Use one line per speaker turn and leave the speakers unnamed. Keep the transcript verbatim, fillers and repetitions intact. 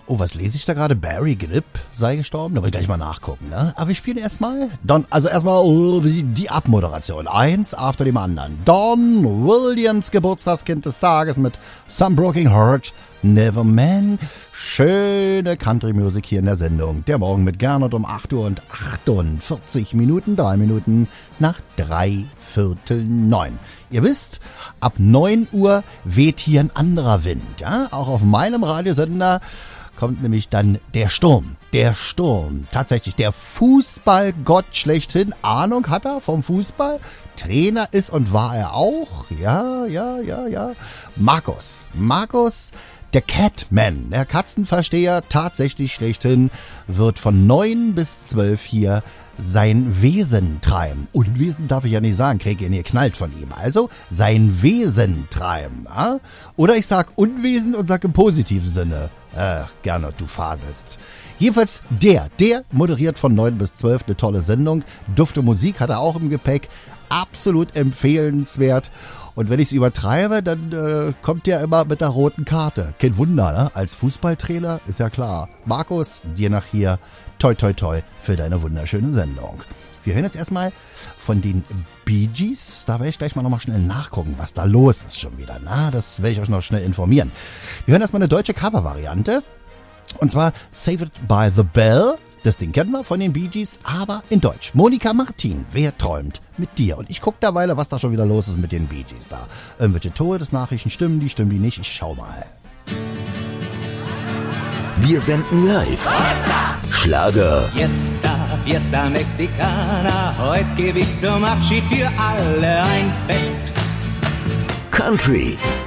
Oh, was lese ich da gerade? Barry Gibb sei gestorben? Da will ich gleich mal nachgucken, ne? Aber wir spielen erstmal Don, also erstmal die, die Abmoderation. Eins after dem anderen. Don Williams, Geburtstagskind des Tages mit Some Broken Heart, Never Man. Schöne Country-Musik hier in der Sendung. Der Morgen mit Gernot um acht Uhr und achtundvierzig Minuten, drei Minuten nach drei Viertel neun. Ihr wisst, ab neun Uhr weht hier ein anderer Wind. Ja? Auch auf meinem Radiosender kommt nämlich dann der Sturm. Der Sturm. Tatsächlich der Fußballgott schlechthin. Ahnung hat er vom Fußball. Trainer ist und war er auch. Ja, ja, ja, ja. Markus. Markus, der Catman, der Katzenversteher, tatsächlich schlechthin, wird von neun bis zwölf hier sein Wesen treiben. Unwesen darf ich ja nicht sagen, krieg ihn hier knallt von ihm. Also sein Wesen treiben. Ja? Oder ich sag Unwesen und sag im positiven Sinne. Ach, Gernot, du faselst. Jedenfalls der, der moderiert von neun bis zwölf eine tolle Sendung. Dufte Musik hat er auch im Gepäck. Absolut empfehlenswert. Und wenn ich es übertreibe, dann äh, kommt der immer mit der roten Karte. Kein Wunder, ne? Als Fußballtrainer ist ja klar. Markus, dir nach hier. Toi, toi, toi für deine wunderschöne Sendung. Wir hören jetzt erstmal von den Bee Gees. Da werde ich gleich mal nochmal schnell nachgucken, was da los ist schon wieder. Na, das werde ich euch noch schnell informieren. Wir hören erstmal eine deutsche Covervariante. Und zwar Save It by the Bell. Das Ding kennen wir von den Bee Gees, aber in Deutsch. Monika Martin, wer träumt mit dir? Und ich gucke derweil, was da schon wieder los ist mit den Bee Gees da. Irgendwelche Todesnachrichten, stimmen die, stimmen die nicht? Ich schau mal.
Wir senden live. Schlager.
Fiesta, Fiesta Mexicana, heute gebe ich zum Abschied für alle ein Fest.
Country.